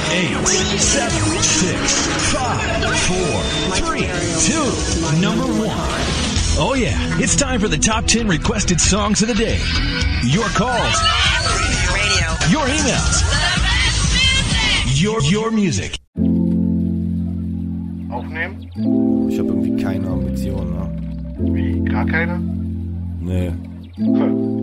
8, 7, 6, 5, 4, 3, 2, number 1. Oh yeah, it's time for the top 10 requested songs of the day. Your calls. Your emails. Your music. Aufnehmen? Ich habe irgendwie keine Ambitionen. Ne? Wie? Gar keine? Nee.